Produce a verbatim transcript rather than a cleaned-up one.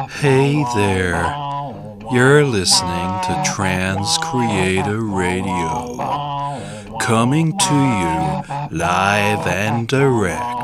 Hey there, you're listening to Trans Creator Radio, coming to you live and direct